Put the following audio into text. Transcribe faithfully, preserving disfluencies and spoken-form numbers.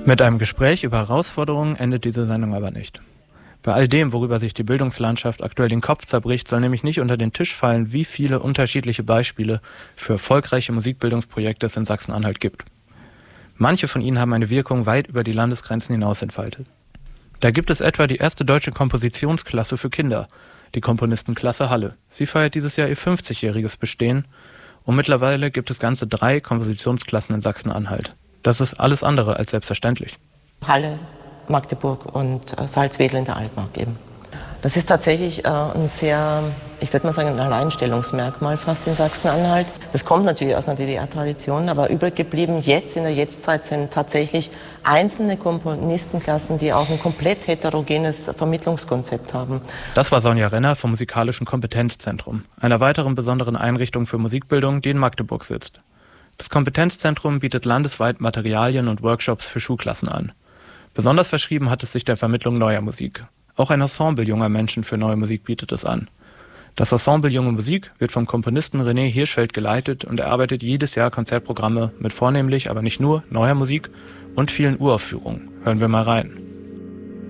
Mit einem Gespräch über Herausforderungen endet diese Sendung aber nicht. Bei all dem, worüber sich die Bildungslandschaft aktuell den Kopf zerbricht, soll nämlich nicht unter den Tisch fallen, wie viele unterschiedliche Beispiele für erfolgreiche Musikbildungsprojekte es in Sachsen-Anhalt gibt. Manche von ihnen haben eine Wirkung weit über die Landesgrenzen hinaus entfaltet. Da gibt es etwa die erste deutsche Kompositionsklasse für Kinder, die Komponistenklasse Halle. Sie feiert dieses Jahr ihr fünfzigjähriges Bestehen und mittlerweile gibt es ganze drei Kompositionsklassen in Sachsen-Anhalt. Das ist alles andere als selbstverständlich. Halle, Magdeburg und äh, Salzwedel in der Altmark eben. Das ist tatsächlich äh, ein sehr, ich würde mal sagen, ein Alleinstellungsmerkmal fast in Sachsen-Anhalt. Das kommt natürlich aus einer D D R-Tradition, aber übrig geblieben jetzt in der Jetztzeit sind tatsächlich einzelne Komponistenklassen, die auch ein komplett heterogenes Vermittlungskonzept haben. Das war Sonja Renner vom Musikalischen Kompetenzzentrum, einer weiteren besonderen Einrichtung für Musikbildung, die in Magdeburg sitzt. Das Kompetenzzentrum bietet landesweit Materialien und Workshops für Schulklassen an. Besonders verschrieben hat es sich der Vermittlung neuer Musik. Auch ein Ensemble junger Menschen für neue Musik bietet es an. Das Ensemble Junge Musik wird vom Komponisten René Hirschfeld geleitet und erarbeitet jedes Jahr Konzertprogramme mit vornehmlich, aber nicht nur, neuer Musik und vielen Uraufführungen. Hören wir mal rein.